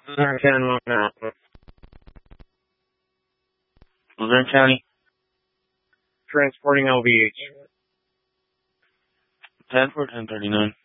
Luzerne County, Montana. Luzerne County. Transporting LVH. 10 for 1039.